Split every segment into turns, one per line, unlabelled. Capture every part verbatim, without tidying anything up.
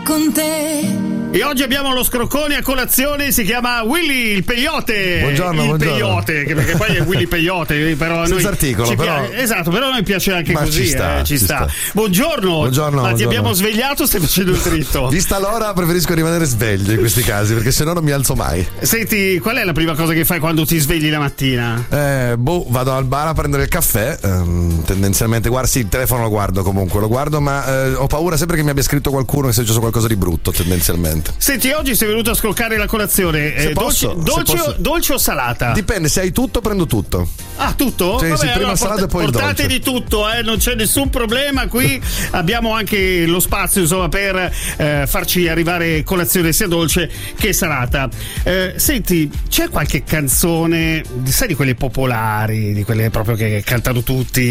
con te.
E oggi abbiamo lo scroccone a colazione, si chiama Willy il Peyote.
Buongiorno,
il
buongiorno.
Peyote, che perché poi è Willy Peyote, però
Senza
noi
articolo,
ci
però.
piace, esatto, però a noi piace anche
Ma
così,
ci sta,
eh, ci
ci
sta.
sta.
Buongiorno.
Buongiorno,
Ma ti
buongiorno.
abbiamo svegliato, stai facendo il dritto.
Vista l'ora preferisco rimanere sveglio in questi casi, perché se no non mi alzo mai.
Senti, qual è la prima cosa che fai quando ti svegli la mattina?
Eh, boh, vado al bar a prendere il caffè. ehm, tendenzialmente guardo, sì, il telefono lo guardo comunque, lo guardo, ma eh, ho paura sempre che mi abbia scritto qualcuno che sia successo qualcosa di brutto, tendenzialmente.
Senti, oggi sei venuto a scroccare la colazione,
Se
eh,
posso,
dolce, dolce,
se posso.
o, dolce o salata?
Dipende, se hai tutto prendo tutto.
Ah, tutto?
Sì,
Vabbè,
sì, prima
allora
salata e poi il
portate
dolce.
di tutto, eh, non c'è nessun problema. Qui abbiamo anche lo spazio, insomma, per eh, farci arrivare colazione sia dolce che salata. Eh, senti, c'è qualche canzone, sai, di quelle popolari, di quelle proprio che cantano tutti,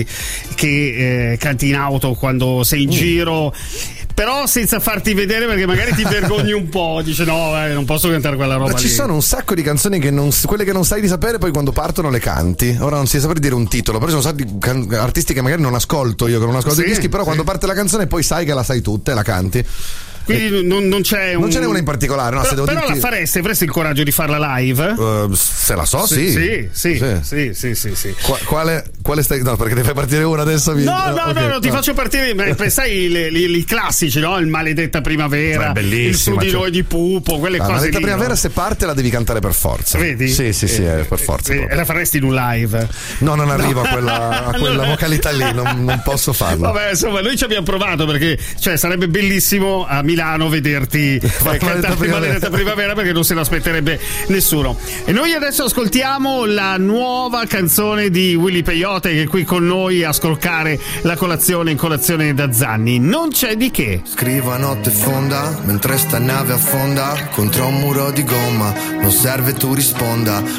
che eh, canti in auto quando sei in
Mm.
giro, però senza farti vedere perché magari ti vergogni un po', dice no, eh, non posso cantare quella roba
Ma ci
lì.
sono un sacco di canzoni che non, quelle che non sai di sapere, poi quando partono le canti. Ora non si sa per dire un titolo, però ci sono un sacco di can- artisti che magari non ascolto io, che non ascolto
Sì,
i dischi, però
sì.
quando parte la canzone poi sai che la sai tutta e la canti.
Quindi non, non c'è un...
Non ce n'è una in particolare, no?
Però,
se devo
però
dirti,
la faresti, avresti il coraggio di farla live?
Uh, se la so, sì.
Sì, sì,
Sì.
sì, sì, sì, sì.
Qua- quale, quale stai. No, perché ne fai partire una adesso? Mi...
No, no,
ok,
no, no, ti faccio partire, beh, sai, le- le- i classici, no? Il Maledetta Primavera,
Ma è bellissima,
il Su di
cioè.
noi di Pupo, quelle
La
cose
Maledetta
lì,
Primavera,
no?
se parte la devi cantare per forza.
Vedi?
Sì, sì, sì,
Eh,
è per forza.
eh,
proprio.
la faresti in un live?
No, non arrivo a quella, a quella
Non-
vocalità lì, non, non posso farlo.
Vabbè, insomma, noi ci abbiamo provato perché, cioè, sarebbe bellissimo a Milano vederti eh, cantare
Primavera.
Maledetta Primavera, perché non se lo aspetterebbe nessuno. E noi adesso ascoltiamo la nuova canzone di Willy Peyote, che è qui con noi a scroccare la colazione in Colazione da Zanni. Non c'è di che.
Scrivo a notte fonda, mentre sta nave affonda contro un muro di gomma. Non serve tu risponda,